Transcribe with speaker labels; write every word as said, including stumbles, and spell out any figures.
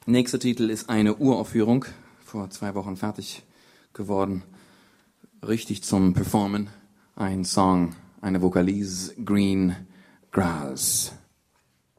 Speaker 1: Nächster Titel ist eine Uraufführung, vor zwei Wochen fertig geworden, richtig zum Performen. Ein Song, eine Vokalise, Green Grass.